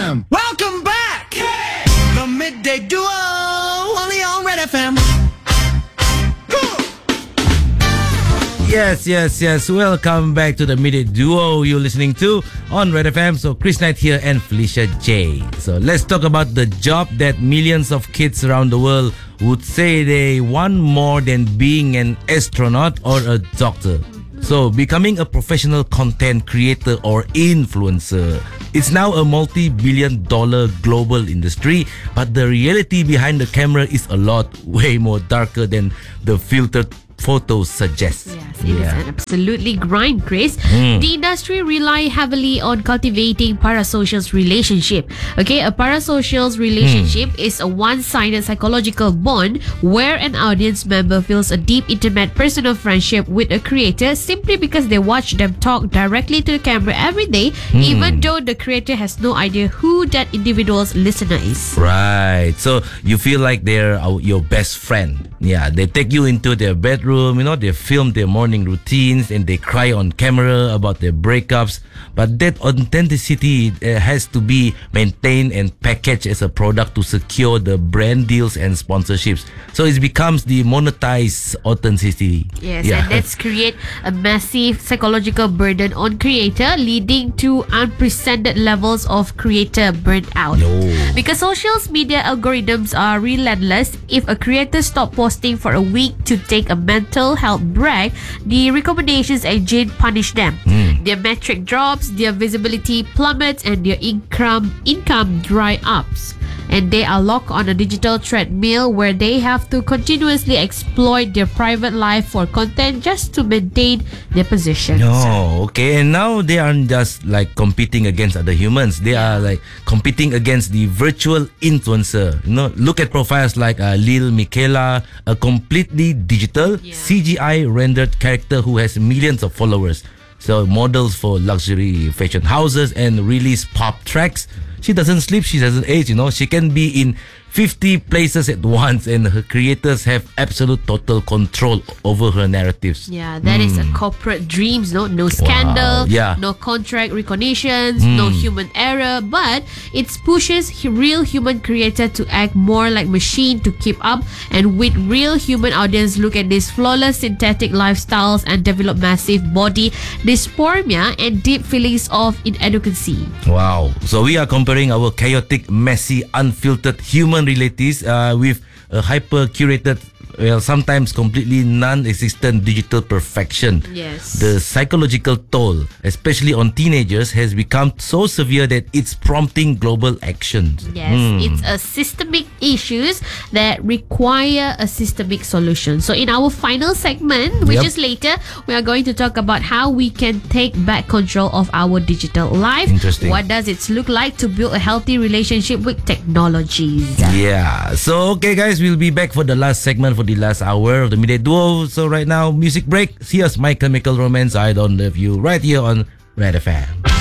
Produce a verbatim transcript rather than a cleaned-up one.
M. Welcome back! The Midday Duo, only on Red F M. Yes, yes, yes. Welcome back to the Midday Duo you're listening to on Red F M. So Chris Knight here and Felicia J. So let's talk about the job that millions of kids around the world would say they want more than being an astronaut or a doctor. So becoming a professional content creator or influencer. It's now a multi-billion dollar global industry, but the reality behind the camera is a lot way more darker than the filtered photos suggest. Yes, it yeah. is an absolutely grind, Chris. Mm. The industry rely heavily on cultivating parasocial relationship. Okay, a parasocial relationship mm. is a one-sided psychological bond where an audience member feels a deep, intimate, personal friendship with a creator simply because they watch them talk directly to the camera every day, mm. even though the creator has no idea who that individual's listener is. Right. So you feel like they're your best friend. Yeah, they take you into their bedroom, you know, they film their morning routines and they cry on camera about their breakups. But that authenticity uh, has to be maintained and packaged as a product to secure the brand deals and sponsorships. So it becomes the monetized authenticity. Yes, yeah. and that's create a massive psychological burden on creator, leading to unprecedented levels of creator burnout. No. Because social media algorithms are relentless. If a creator stops posting for a week to take a mental health break, the recommendations engine punish them. Mm. Their metric drops, their visibility plummets, and their income income dry ups. And they are locked on a digital treadmill where they have to continuously exploit their private life for content just to maintain their positions. No, okay. And now they aren't just like competing against other humans. They are like competing against the virtual influencer. You know, look at profiles like uh, Lil Miquela, a completely digital yeah. C G I rendered character who has millions of followers. So models for luxury fashion houses and release pop tracks. She doesn't sleep, she doesn't age, you know. She can be in fifty places at once and her creators have absolute total control over her narratives. Yeah, that mm. is a corporate dreams, no? No scandal, wow. yeah. no contract recognitions, mm. no human error, but it pushes real human creator to act more like machine to keep up, and with real human audience look at these flawless synthetic lifestyles and develop massive body dysmorphia and deep feelings of inadequacy. Wow. So we are comparing our chaotic, messy, unfiltered human realities uh, with a hyper-curated, well, sometimes completely non-existent digital perfection. Yes. The psychological toll, especially on teenagers, has become so severe that it's prompting global action. Yes, mm. it's a systemic issues that require a systemic solution. So in our final segment, which yep. is later, we are going to talk about how we can take back control of our digital life. Interesting. What does it look like to build a healthy relationship with technologies? Yeah. So, okay guys, we'll be back for the last segment for the last hour of the Midday Duo. So right now, music break. Here's My Chemical Romance, I Don't Love You, right here on Red F M.